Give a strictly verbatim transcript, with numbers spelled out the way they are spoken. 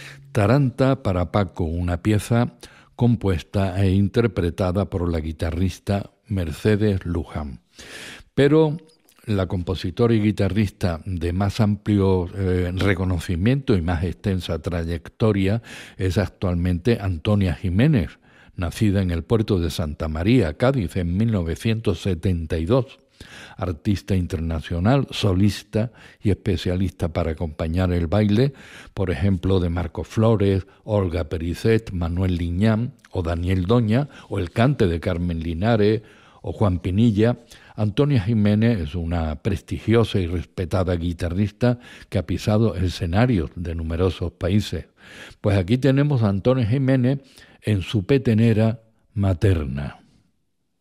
Taranta para Paco, una pieza compuesta e interpretada por la guitarrista Mercedes Luján. Pero la compositora y guitarrista de más amplio eh, reconocimiento y más extensa trayectoria es actualmente Antonia Jiménez, nacida en el puerto de Santa María, Cádiz, en mil novecientos setenta y dos. Artista internacional, solista y especialista para acompañar el baile, por ejemplo, de Marco Flores, Olga Pericet, Manuel Liñán o Daniel Doña, o el cante de Carmen Linares o Juan Pinilla. Antonia Jiménez es una prestigiosa y respetada guitarrista que ha pisado escenarios de numerosos países. Pues aquí tenemos a Antonia Jiménez en su petenera Materna.